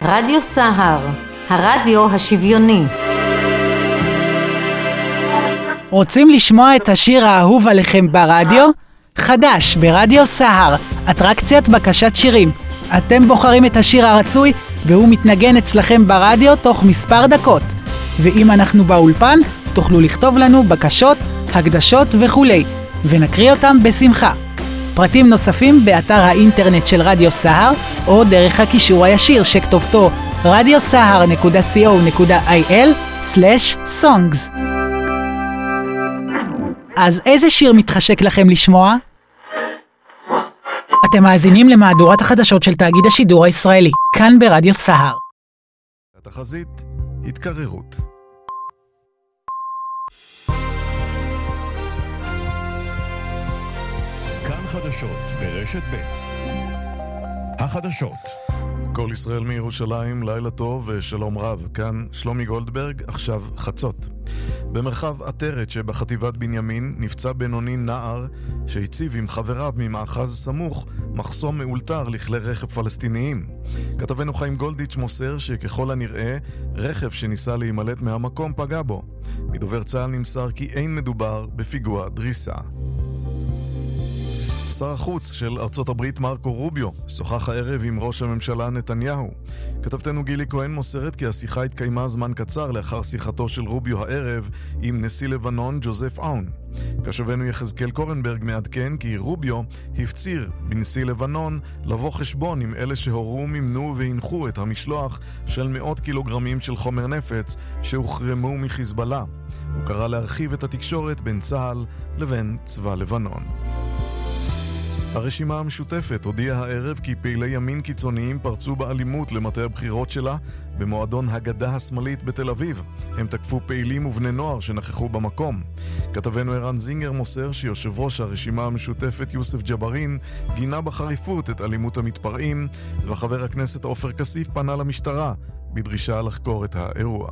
רדיו סהר, הרדיו השוויוני. רוצים לשמוע את השיר האהוב עליכם ברדיו? חדש ברדיו סהר, אטרקציית בקשת שירים. אתם בוחרים את השיר הרצוי והוא מתנגן אצלכם ברדיו תוך מספר דקות. ואם אנחנו באולפן, תוכלו לכתוב לנו בקשות, הקדשות וכולי, ונקריא אותם בשמחה. פרטים נוספים באתר האינטרנט של רדיו סהר, או דרך הקישור הישיר שכתובתו radiosahar.co.il/songs. אז איזה שיר מתחשק לכם לשמוע? אתם מאזינים למהדורת החדשות של תאגיד השידור הישראלי, כאן ברדיו סהר. התחזית, התקררות. כאן חדשות ברשת ב'. החדשות. כל ישראל מירושלים, לילה טוב ושלום רב. כאן שלומי גולדברג, עכשיו חצות. במרחב עטרת שבחטיבת בנימין נפצע בינוני נער שהציב עם חבריו ממאחז סמוך מחסום מאולתר לכלי רכב פלסטיניים. כתבנו חיים גולדיץ' מוסר שככל הנראה רכב שניסה להימלט מהמקום פגע בו. מדובר צה"ל נמסר כי אין מדובר בפיגוע דריסה. שר החוץ של ארצות הברית מרקו רוביו שוחח הערב עם ראש הממשלה נתניהו. כתבתנו גילי כהן מוסרת כי השיחה התקיימה זמן קצר לאחר שיחתו של רוביו הערב עם נשיא לבנון ג'וזף אאון. קשבנו יחזקאל קורנברג מעדכן כי רוביו הפציר בנשיא לבנון לבוא חשבון עם אלה שהורו, מימנו והנחו את המשלוח של מאות קילוגרמים של חומר נפץ שהוחרמו מחיזבאללה. הוא קרא להרחיב את התקשורת בין צה"ל לבין צבא לבנון. הרשימה המשותפת הודיעה הערב כי פעילי ימין קיצוניים פרצו באלימות למטה הבחירות שלה במועדון הגדה השמאלית בתל אביב. הם תקפו פעילים ובני נוער שנכחו במקום. כתבנו ערן זינגר מוסר שיושב ראש הרשימה המשותפת יוסף ג'בארין גינה בחריפות את אלימות המתפרעים, וחבר הכנסת עופר כסיף פנה למשטרה בדרישה לחקור את האירוע.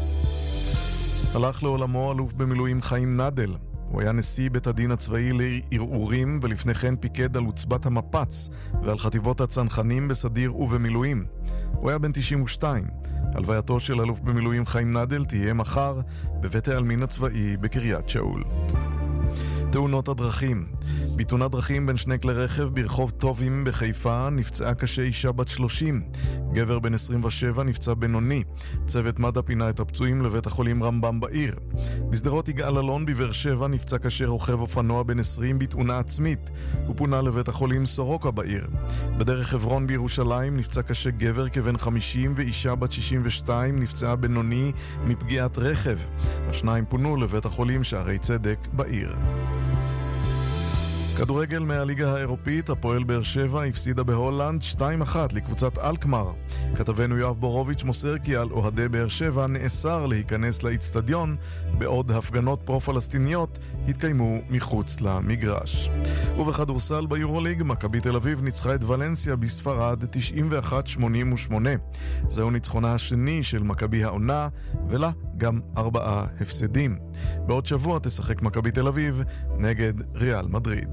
הלך לעולמו אלוף במילואים חיים נדל. הוא היה נשיא בית הדין הצבאי לערעורים ולפני כן פיקד על עוצבת המפץ ועל חטיבות הצנחנים בסדיר ובמילואים. הוא היה בן 92. הלווייתו של אלוף במילואים חיים נדל תהיה מחר בבית העלמין הצבאי בקריית שאול. תאונות הדרכים. בתאונת דרכים בין שני כלי רכב ברחוב טובים בחיפה נפצעה קשה אישה בת 30. גבר בן 27 נפצע בינוני. צוות מד"א פינה את הפצועים לבית החולים רמב"ם בעיר. בשדרות יגאל אלון בבאר שבע נפצע קשה רוכב אופנוע בן 20 בתאונה עצמית. הוא פונה לבית החולים סורוקה בעיר. בדרך חברון בירושלים נפצע קשה גבר כבן 50 ואישה בת 62 נפצעה בינוני מפגיעת רכב. השניים פונו לבית החולים שערי צדק בעיר. כדורגל מהליגה האירופית, הפועל באר שבע הפסידה בהולנד 2-1 לקבוצת אלקמר. כתבנו יואב בורוביץ' מוסר כי על אוהדי באר שבע נאסר להיכנס לאצטדיון, בעוד הפגנות פרו-פלסטיניות התקיימו מחוץ למגרש. ובכדורסל ביורוליג, מכבי תל אביב ניצחה את ולנסיה בספרד 91-88. זהו ניצחונה השני של מכבי העונה, ולה גם 4 הפסדים. בעוד שבוע תשחק מכבי תל אביב נגד ריאל מדריד.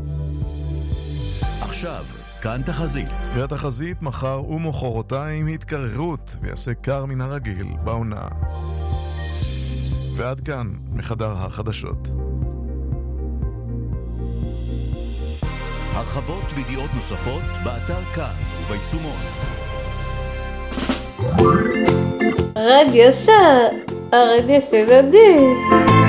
עכשיו, כאן תחזית. והתחזית מחר ומחרתיים התקררות ויעשה קר מן הרגיל בעונה. ועד כאן מחדר החדשות. הרחבות וידיעות נוספות באתר כאן וביישומון. רדיו סהר, הרדיו הסובייטי.